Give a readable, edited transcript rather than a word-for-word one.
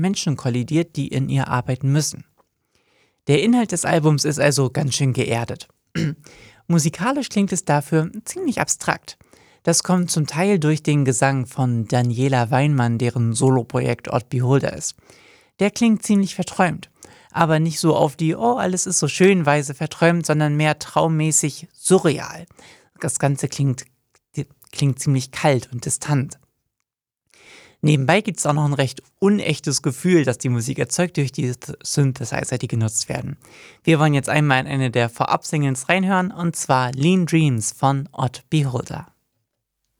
Menschen kollidiert, die in ihr arbeiten müssen. Der Inhalt des Albums ist also ganz schön geerdet. Musikalisch klingt es dafür ziemlich abstrakt. Das kommt zum Teil durch den Gesang von Daniela Weinmann, deren Soloprojekt Odd Beholder ist. Der klingt ziemlich verträumt, aber nicht so auf die „Oh, alles ist so schön“ Weise verträumt, sondern mehr traummäßig surreal. Das Ganze klingt ziemlich kalt und distant. Nebenbei gibt es auch noch ein recht unechtes Gefühl, das die Musik erzeugt durch die Synthesizer, die genutzt werden. Wir wollen jetzt einmal in eine der Vorab-Singles reinhören, und zwar Lean Dreams von Odd Beholder.